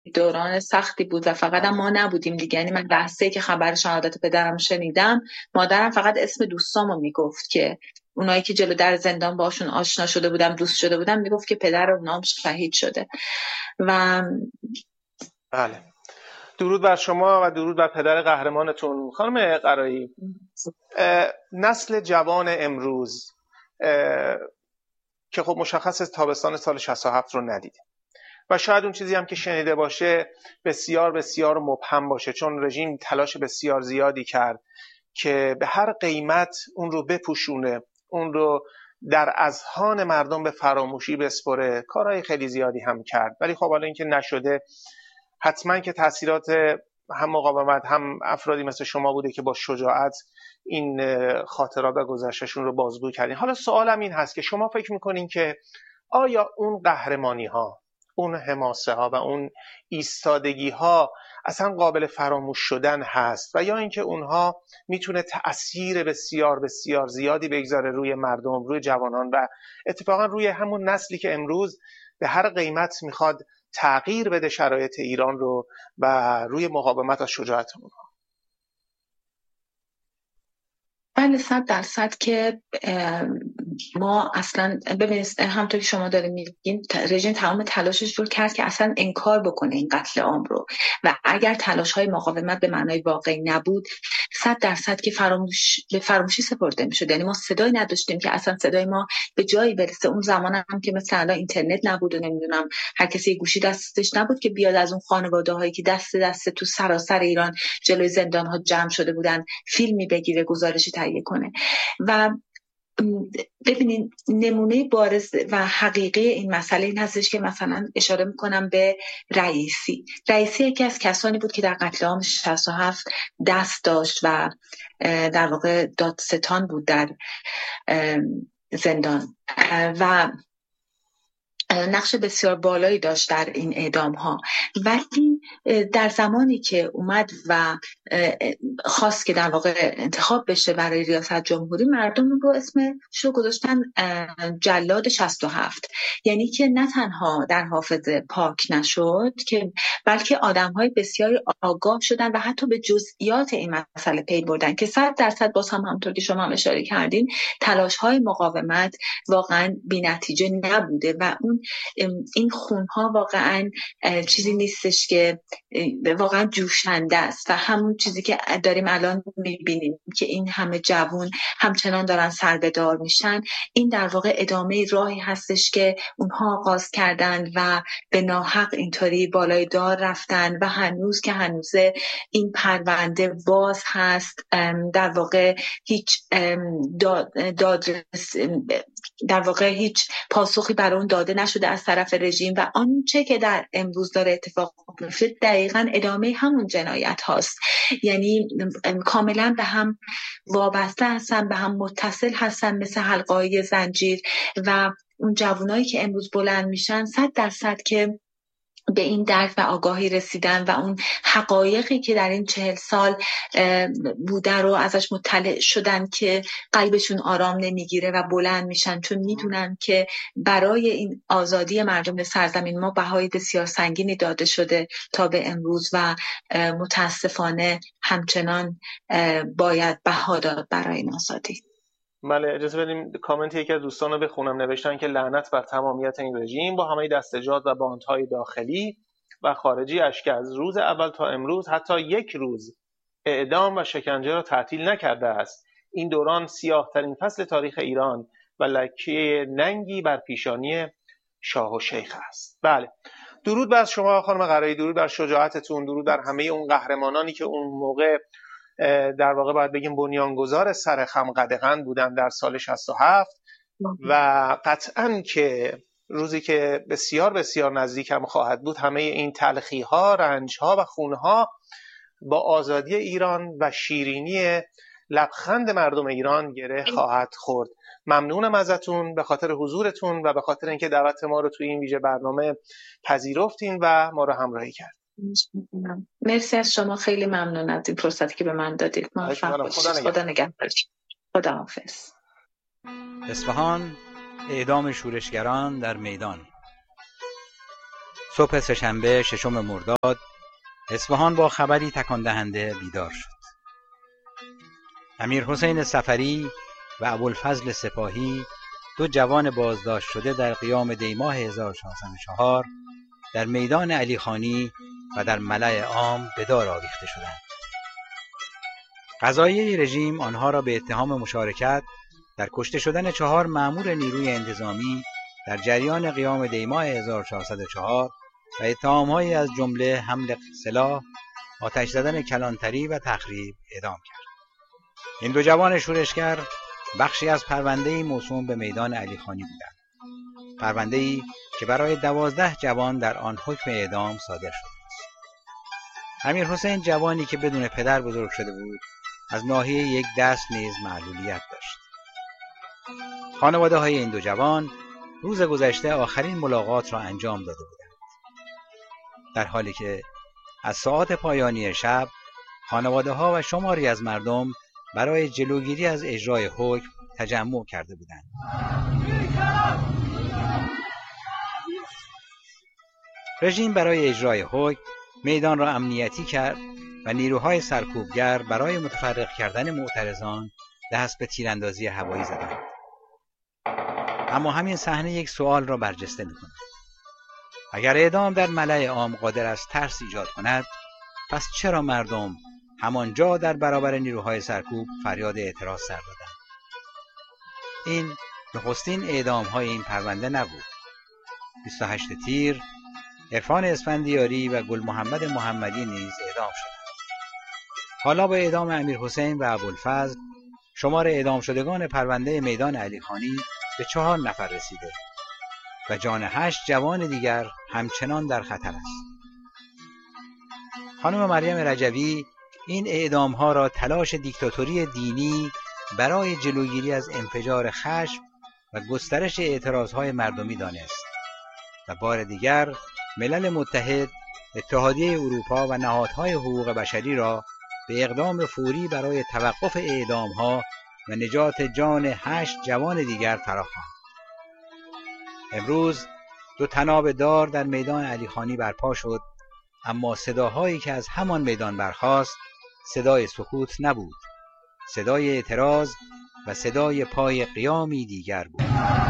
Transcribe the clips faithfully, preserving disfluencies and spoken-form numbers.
دوران سختی بود و فقط هم ما نبودیم دیگه. یعنی من لحظه‌ای که خبر شهادت پدرم شنیدم، مادرم فقط اسم دوستامو میگفت که اونایی که جلو در زندان باشون آشنا شده بودم، دوست شده بودم، میگفت که پدر اونام شهید شده. و بله، درود بر شما و درود بر پدر قهرمانتون. خانم قرایی، نسل جوان امروز که خب مشخص تابستان سال شصت و هفت رو ندیده و شاید اون چیزی هم که شنیده باشه بسیار بسیار مبهم باشه، چون رژیم تلاش بسیار زیادی کرد که به هر قیمت اون رو بپوشونه، اون رو در اذهان مردم به فراموشی بسپره. کارهای خیلی زیادی هم کرد، ولی خب حالا اینکه نشده، حتما که تاثیرات هم مقاومت هم افرادی مثل شما بوده که با شجاعت این خاطرات و گذشتهشون رو بازگو کردین. حالا سوالم این هست که شما فکر میکنین که آیا اون قهرمانی ها، اون حماسه ها و اون ایستادگی ها اصلا قابل فراموش شدن هست و یا اینکه اونها میتونه تأثیر بسیار بسیار زیادی بگذاره روی مردم، روی جوانان و اتفاقا روی همون نسلی که امروز به هر قیمت میخواد تغییر بده شرایط ایران رو و روی مقاومت و شجاعت اونها؟ بله، صد درصد که ما اصلا ببینید، همونطور که شما دارین میگین، رژیم تمام تلاشش رو کرد که اصلا انکار بکنه این قتل عام رو و اگر تلاش های مقاومت به معنای واقعی نبود، صد درصد که فراموش به فراموشی سپرده میشد. یعنی ما صدایی نداشتیم که اصلا صدای ما به جایی برسه. اون زمان هم که مثلا الان اینترنت نبود و نمیدونم هر کسی گوشی دستش نبود که بیاد از اون خانواده هایی که دست دست تو سراسر ایران جلوی زندان ها جمع شده بودن فیلمی بگیره، گزارشی تهیه کنه. و ببینید، نمونه بارز و حقیقی این مسئله این هستش که مثلا اشاره میکنم به رئیسی. رئیسی یکی از کسانی بود که در قتل عام شصت و هفت دست داشت و در واقع دادستان بود در زندان و نقش بسیار بالایی داشت در این اعدام ها. ولی در زمانی که اومد و خواست که در واقع انتخاب بشه برای ریاست جمهوری، مردم رو اسمش رو گذاشتن جلاد شصت و هفت. یعنی که نه تنها در حافظه پاک نشد که بلکه آدم های بسیاری آگاه شدن و حتی به جزئیات این مسئله پی بردن که صد درصد باز هم همونطور که شما هم اشاره کردین تلاش های مقاومت واقعا بی نتیجه نبوده و اون این خونها واقعا چیزی نیستش که واقعا جوشنده است و همون چیزی که داریم الان میبینیم که این همه جوون همچنان دارن سربه‌دار میشن، این در واقع ادامه راهی هستش که اونها آغاز کردن و به ناحق اینطوری بالای دار رفتن و هنوز که هنوزه این پرونده باز هست. در واقع هیچ داد, داد در واقع هیچ پاسخی برای اون داده نشده از طرف رژیم و آنچه که در امروز داره اتفاق میفته دقیقاً ادامه همون جنایت هاست. یعنی کاملا به هم وابسته هستن، به هم متصل هستن مثل حلقه‌های زنجیر و اون جوانایی که امروز بلند میشن صد درصد که به این درک و آگاهی رسیدن و اون حقایقی که در این چهل سال بوده رو ازش مطلع شدن که قلبشون آرام نمیگیره و بلند میشن، چون میدونن که برای این آزادی مردم سرزمین ما بهای بسیار سنگینی داده شده تا به امروز و متاسفانه همچنان باید بها داد برای این آزادی. بله، اجازه بدیم کامنت یکی از دوستان رو بخونم. نوشتن که لعنت بر تمامیت این رژیم با همه دستجات و باندهای داخلی و خارجی اش که از روز اول تا امروز حتی یک روز اعدام و شکنجه را تعطیل نکرده است. این دوران سیاه ترین فصل تاریخ ایران و لکه ننگی بر پیشانی شاه و شیخ است. بله، درود بر شما خانم قرایی، درود بر شجاعتتون، درود بر همه اون قهرمانانی که اون موقع در واقع باید بگیم بنیانگذار سر خم قدغن بودن در سال شصت و هفت و قطعاً که روزی که بسیار بسیار نزدیک هم خواهد بود همه این تلخی ها، رنج ها و خون ها با آزادی ایران و شیرینی لبخند مردم ایران گره خواهد خورد. ممنونم ازتون به خاطر حضورتون و به خاطر اینکه دعوت ما رو توی این ویژه برنامه پذیرفتین و ما رو همراهی کرد. مرسی از شما، خیلی ممنون از این فرصتی که به من دادید. موفق باشید. خدا نگهدار. خدا حافظ. اصفهان، اعدام شورشگران در میدان. صبح سه‌شنبه ششم مرداد اصفهان با خبری تکان دهنده بیدار شد. امیر حسین صفری و ابوالفضل سپاهی، دو جوان بازداشت شده در قیام دیماه هزار و چهارصد و چهار در میدان علیخانی و در ملأ عام به دار آویخته شدند. قضاییه رژیم آنها را به اتهام مشارکت در کشته شدن چهار مأمور نیروی انتظامی در جریان قیام دیماه هزار و چهارصد و چهار و اتهام‌هایی از جمله حمل سلاح، آتش زدن کلانتری و تخریب اعدام کرد. این دو جوان شورشگر بخشی از پرونده‌ای موسوم به میدان علیخانی بودند. پرونده‌ای که برای دوازده جوان در آن حکم اعدام صادر شده است. امیر حسین جوانی که بدون پدر بزرگ شده بود، از ناحیه یک دست نیز معلولیت داشت. خانواده های این دو جوان روز گذشته آخرین ملاقات را انجام داده بودند، در حالی که از ساعات پایانی شب خانواده ها و شماری از مردم برای جلوگیری از اجرای حکم تجمع کرده بودند. رژیم برای اجرای حکم میدان را امنیتی کرد و نیروهای سرکوبگر برای متفرق کردن معترضان دست به تیراندازی هوایی زدند. اما همین صحنه یک سوال را برجسته می‌کند. اگر اعدام در ملأ عام قادر است ترس ایجاد کند، پس چرا مردم همانجا در برابر نیروهای سرکوب فریاد اعتراض سر دادند؟ این نخستین اعدام‌های این پرونده نبود. بیست و هشت تیر، عرفان اسفندیاری و گل محمد محمدی نیز اعدام شدند. حالا با اعدام امیر حسین و ابوالفضل، شمار اعدام شدگان پرونده میدان علیخانی به چهار نفر رسیده و جان هشت جوان دیگر همچنان در خطر است. خانم مریم رجوی این اعدام‌ها را تلاش دیکتاتوری دینی برای جلوگیری از انفجار خشم و گسترش اعتراضهای مردمی دانست و بار دیگر ملل متحد، اتحادیه اروپا و نهادهای حقوق بشری را به اقدام فوری برای توقف اعدام‌ها و نجات جان هشت جوان دیگر فراخواند. امروز دو طناب دار در میدان علیخانی برپا شد، اما صداهایی که از همان میدان برخاست صدای سکوت نبود، صدای اعتراض و صدای پای قیامی دیگر بود.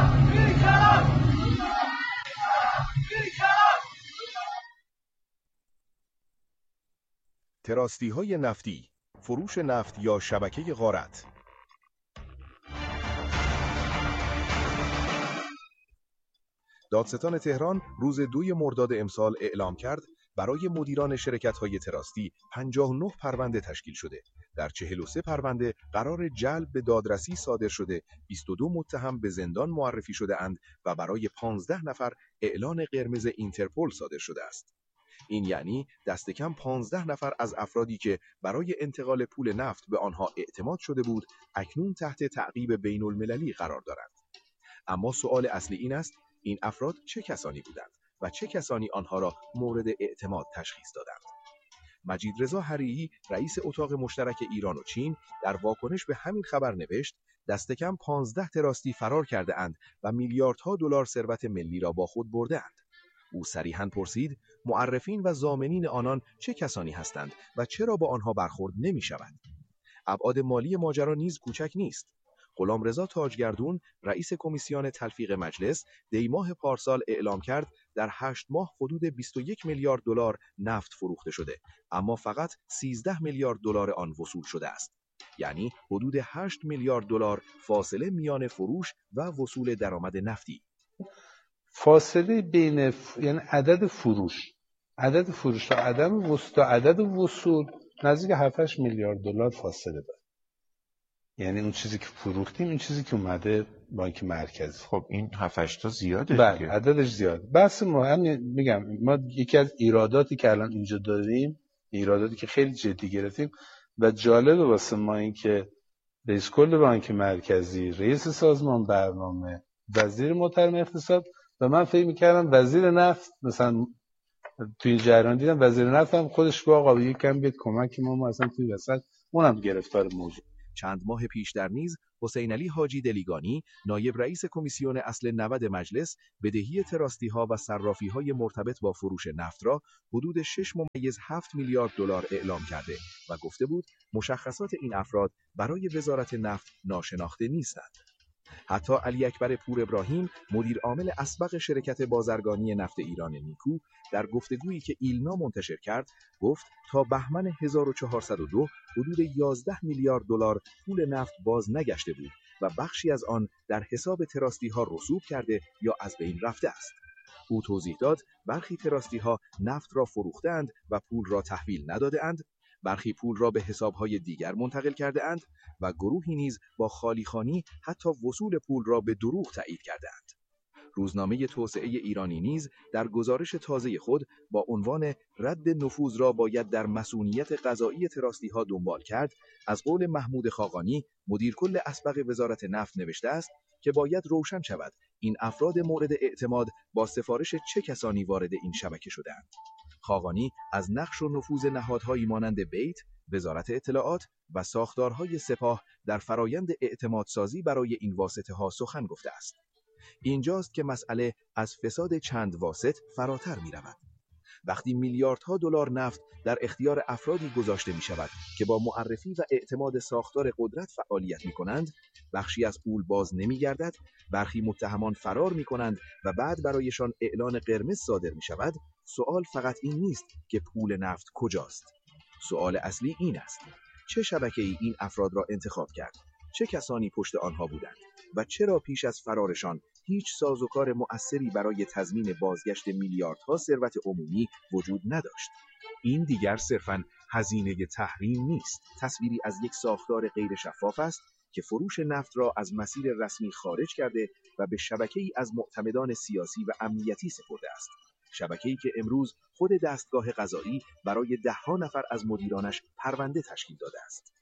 تراستی‌های نفتی، فروش نفت یا شبکه غارت. دادستان تهران روز دوی مرداد امسال اعلام کرد برای مدیران شرکت‌های تراستی پنجاه و نه پرونده تشکیل شده. در چهل و سه پرونده قرار جلب به دادرسی صادر شده، بیست و دو متهم به زندان معرفی شده اند و برای پانزده نفر اعلان قرمز اینترپل صادر شده است. این یعنی دست کم پانزده نفر از افرادی که برای انتقال پول نفت به آنها اعتماد شده بود، اکنون تحت تعقیب بین المللی قرار دارند. اما سؤال اصلی این است این افراد چه کسانی بودند و چه کسانی آنها را مورد اعتماد تشخیص دادند؟ مجید رضا حریری، رئیس اتاق مشترک ایران و چین، در واکنش به همین خبر نوشت دست کم پانزده تراستی فرار کرده اند و میلیاردها دلار ثروت ملی را با خود برده اند. او صریحاً پرسید معرفین و ضامنین آنان چه کسانی هستند و چرا با آنها برخورد نمی شود؟ ابعاد مالی ماجرا نیز کوچک نیست. غلامرضا تاجگردون، رئیس کمیسیون تلفیق مجلس، دیماه پارسال اعلام کرد در هشت ماه حدود بیست و یک میلیارد دلار نفت فروخته شده، اما فقط سیزده میلیارد دلار آن وصول شده است. یعنی حدود هشت میلیارد دلار فاصله میان فروش و وصول درآمد نفتی. فاصله بین ف... یعنی عدد فروش عدد فروش تا عدد وصول تا عدد وصول نزدیک هفت هشت میلیارد دلار فاصله داره. یعنی اون چیزی که فروختیم این چیزی که اومده بانک مرکزی. خب این هفت هشت تا زیاده. بله عددش زیاده. بس مهم میگم ما یکی از ایراداتی که الان اینجا داریم، ایراداتی که خیلی جدی گرفتیم و جالبه واسه ما این که رئیس کل بانک مرکزی، رئیس سازمان برنامه، وزیر محترم اقتصاد و من فکر می‌کردم وزیر نفت مثلا توی این جریان دیدم وزیر نفت هم خودش با آقا یکم بیاد کمک ما ما اصلا توی وسط اونم گرفتار موضوع. چند ماه پیش در نیز حسین علی حاجی دلیگانی، نایب رئیس کمیسیون اصل نود مجلس، بدهی تراستی‌ها و صرافی‌های مرتبط با فروش نفت را حدود شش ممیز هفت میلیارد دلار اعلام کرده و گفته بود مشخصات این افراد برای وزارت نفت ناشناخته نیستند. حتی علی اکبر پور ابراهیم، مدیر عامل اسبق شرکت بازرگانی نفت ایران نیکو، در گفتگویی که ایلنا منتشر کرد، گفت تا بهمن هزار و چهارصد و دو حدود یازده میلیارد دلار پول نفت باز نگشته بود و بخشی از آن در حساب تراستی‌ها رسوب کرده یا از بین رفته است. او توضیح داد برخی تراستی‌ها نفت را فروختند و پول را تحویل نداده‌اند، برخی پول را به حسابهای دیگر منتقل کرده اند و گروهی نیز با خالیخوانی حتی وصول پول را به دروغ تایید کرده اند. روزنامه توسعه ایرانی نیز در گزارش تازه خود با عنوان رد نفوذ را باید در مصونیت قضایی تراستی‌ها دنبال کرد، از قول محمود خاقانی، مدیر کل اسبق وزارت نفت نوشته است که باید روشن شود این افراد مورد اعتماد با سفارش چه کسانی وارد این شبکه شده‌اند. خاقانی از نقش و نفوذ نهادهایی مانند بیت، وزارت اطلاعات و ساختارهای سپاه در فرایند اعتمادسازی برای این واسطه‌ها سخن گفته است. اینجاست که مسئله از فساد چند واسط فراتر می رود. وقتی میلیاردها دلار نفت در اختیار افرادی گذاشته می شود که با معرفی و اعتماد ساختار قدرت فعالیت می کنند، بخشی از پول باز نمی گردد، برخی متهمان فرار می کنند و بعد برایشان اعلان قرمز صادر می شود، سوال فقط این نیست که پول نفت کجاست. سوال اصلی این است: چه شبکه‌ای این افراد را انتخاب کرد؟ چه کسانی پشت آنها بودند؟ و چرا پیش از فرارشان هیچ سازوکار مؤثری برای تضمین بازگشت میلیاردها ثروت عمومی وجود نداشت؟ این دیگر صرفاً هزینه تحریم نیست، تصویری از یک ساختار غیر شفاف است که فروش نفت را از مسیر رسمی خارج کرده و به شبکه‌ای از معتمدان سیاسی و امنیتی سپرده است. شبکه‌ای که امروز خود دستگاه قضایی برای ده‌ها نفر از مدیرانش پرونده تشکیل داده است.